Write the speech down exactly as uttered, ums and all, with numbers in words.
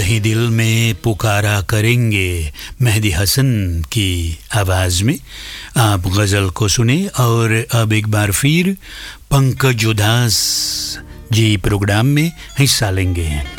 कहीं दिल में पुकारा करेंगे, मेहदी हसन की आवाज़ में आप गज़ल को सुने। और अब एक बार फिर पंकज उधास जी प्रोग्राम में हिस्सा लेंगे।